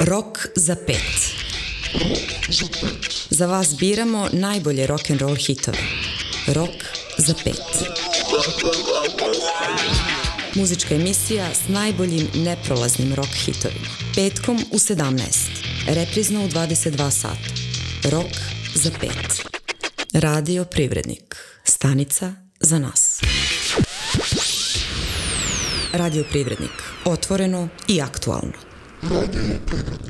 Rok za pet. Za vas biramo najbolje rock'n'roll hitove. Rok za pet. Muzička emisija s najboljim neprolaznim rock hitovima. Petkom u 17. Reprizno u 22 sata. Rok za pet. Radio Privrednik. Stanica za nas. Radio Privrednik. Otvoreno i aktualno. Radio Privrednik.